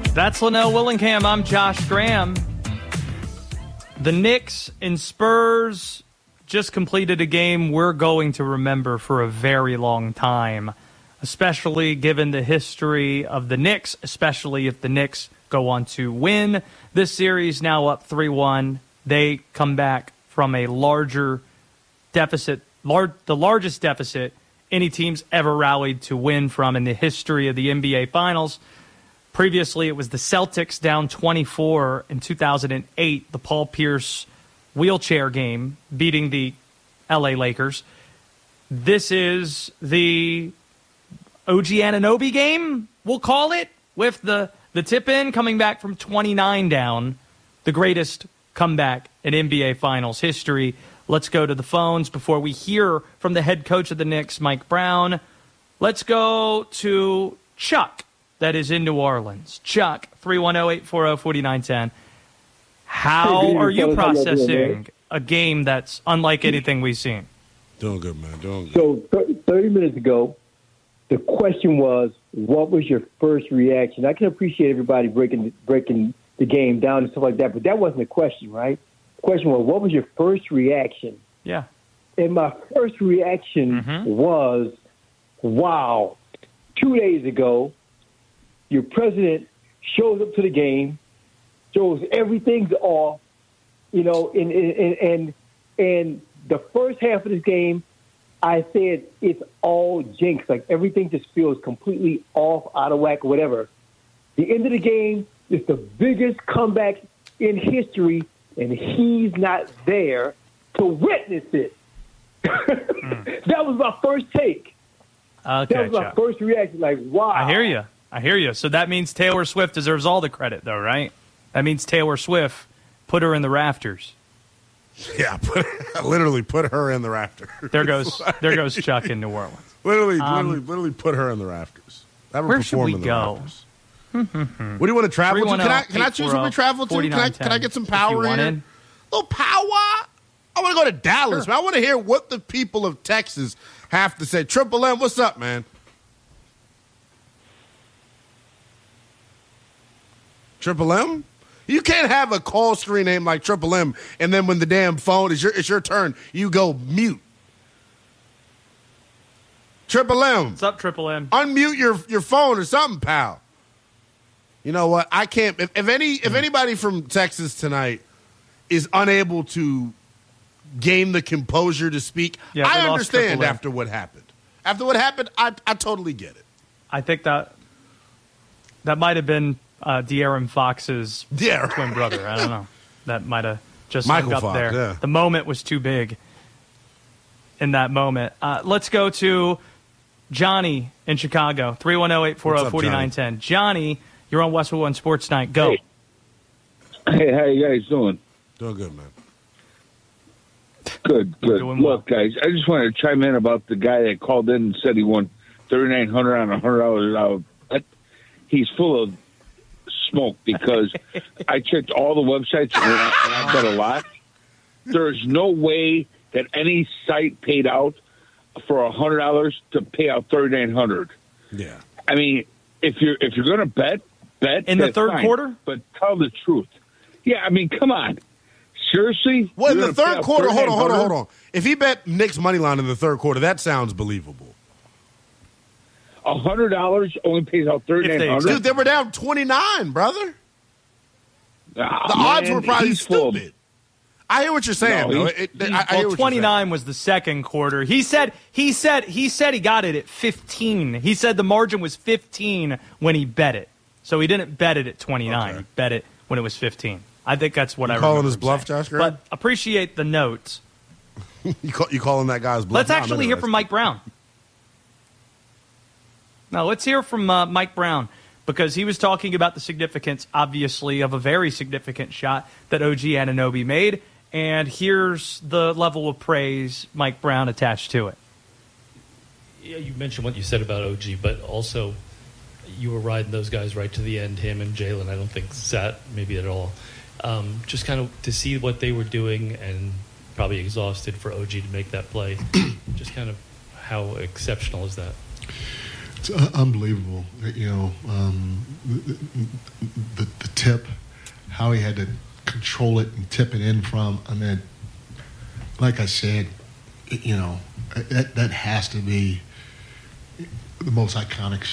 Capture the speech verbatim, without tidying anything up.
That's Linnell Willingham. I'm Josh Graham. The Knicks and Spurs just completed a game we're going to remember for a very long time, especially given the history of the Knicks, especially if the Knicks go on to win this series, now up three one. They come back from a larger deficit, lar- the largest deficit any team's ever rallied to win from in the history of the N B A Finals. Previously, it was the Celtics down twenty-four in two thousand eight, the Paul Pierce wheelchair game, beating the L A Lakers. This is the O G Anunoby game, we'll call it, with the, the tip-in coming back from twenty-nine down, the greatest comeback in N B A Finals history. Let's go to the phones before we hear from the head coach of the Knicks, Mike Brown. Let's go to Chuck. That is in New Orleans. Chuck, three one zero, eight four zero, four nine one zero. How hey, are you processing doing, a game that's unlike anything we've seen? Doing good, man. Doing good. So thirty minutes ago, the question was, what was your first reaction? I can appreciate everybody breaking breaking the game down and stuff like that, but that wasn't the question, right? The question was, what was your first reaction? Yeah. And my first reaction mm-hmm. was, wow, two days ago, your president shows up to the game, shows everything's off, you know, and and and, and the first half of this game, I said it's all jinx. Like everything just feels completely off, out of whack, whatever. The end of the game is the biggest comeback in history, and he's not there to witness it. mm. That was my first take. Okay, that was my Chuck. first reaction. Like, wow. I hear you. I hear you. So that means Taylor Swift deserves all the credit, though, right? That means Taylor Swift put her in the rafters. Yeah, put, literally put her in the rafters. There goes, there goes Chuck in New Orleans. Literally, um, literally, literally put her in the rafters. Have her where should we in the go? Rafters. What do you want to travel to? Can I, can I choose where we travel to? Can I, can I get some power in? A little power? I want to go to Dallas, sure. man. I want to hear what the people of Texas have to say. Triple M, what's up, man? Triple M? You can't have a call screen name like Triple M, and then when the damn phone is your it's your turn, you go mute. Triple M. What's up, Triple M? Unmute your your phone or something, pal. You know what? I can't. If, if any if anybody from Texas tonight is unable to gain the composure to speak, yeah, I understand after what happened. After what happened, I I totally get it. I think that that might have been uh, De'Aaron Fox's yeah. twin brother. I don't know. That might have just Michael up Fox, there. Yeah. The moment was too big in that moment. Uh, let's go to Johnny in Chicago, three one zero, eight four zero, four nine one zero. Johnny, you're on Westwood One Sports Night. Go. Hey. hey, how you guys doing? Doing good, man. Good, good. Look, well. guys, I just wanted to chime in about the guy that called in and said he won thirty-nine hundred dollars on a one hundred dollars bet. He's full of smoke because I checked all the websites, and I, and I bet a lot. There's no way that any site paid out for one hundred dollars to pay out thirty-nine hundred dollars. Yeah. I mean, if you're if you're going to bet, bet. In the third fine, quarter? But tell the truth. Yeah, I mean, come on. Seriously? Well, in the third quarter, hold on, hold on, hold on. If he bet Knicks money line in the third quarter, that sounds believable. A hundred dollars only pays out thirty-nine hundred. Dude, they were down twenty-nine, brother. Ah, the man, odds were probably full. stupid. I hear what you're saying. No, though. It, it, I, I well, hear what twenty-nine you're was the second quarter. He said he said he said he got it at fifteen. He said the margin was fifteen when he bet it. So he didn't bet it at twenty-nine. Okay. He bet it when it was fifteen. I think that's what you I calling remember his bluff, saying. Josh Graham? But appreciate the notes. you, call, you calling that guy's bluff? Let's actually hear from Mike Brown. Now, let's hear from uh, Mike Brown because he was talking about the significance, obviously, of a very significant shot that O G Anunoby made. And here's the level of praise Mike Brown attached to it. Yeah, you mentioned what you said about O G, but also you were riding those guys right to the end, him and Jalen. I don't think Sat maybe at all. Um, just kind of to see what they were doing and probably exhausted for O G to make that play. Just kind of how exceptional is that? It's uh, unbelievable. You know, um, the, the, the tip, how he had to control it and tip it in from. I mean, like I said, it, you know, that that has to be the most iconic